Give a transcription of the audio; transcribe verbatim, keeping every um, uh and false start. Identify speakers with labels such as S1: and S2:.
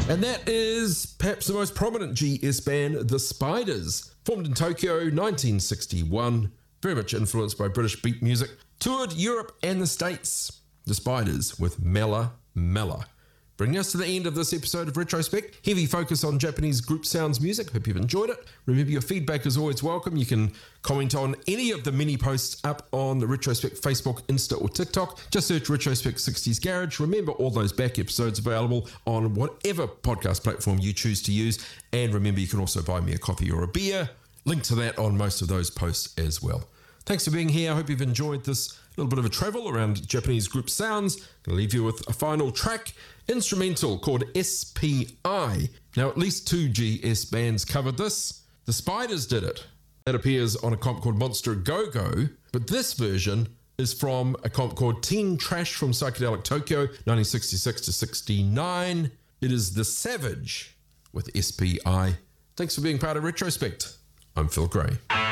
S1: And that is perhaps the most prominent G S band, The Spiders. Formed in Tokyo, nineteen sixty-one, very much influenced by British beat music. Toured Europe and the States. The Spiders with Mela Mela. Bringing us to the end of this episode of Retrospect. Heavy focus on Japanese group sounds music. Hope you've enjoyed it. Remember, your feedback is always welcome. You can comment on any of the mini posts up on the Retrospect Facebook, Insta or TikTok. Just search Retrospect sixties Garage. Remember, all those back episodes available on whatever podcast platform you choose to use. And remember, you can also buy me a coffee or a beer. Link to that on most of those posts as well. Thanks for being here. I hope you've enjoyed this little bit of a travel around Japanese group sounds. I'll leave you with a final track, instrumental called S P I. Now, at least two G S bands covered this. The Spiders did it. That appears on a comp called Monster Go-Go, but this version is from a comp called Teen Trash from Psychedelic Tokyo, nineteen sixty-six to sixty-nine. It is The Savage with S P I. Thanks for being part of Retrospect. I'm Phil Gray.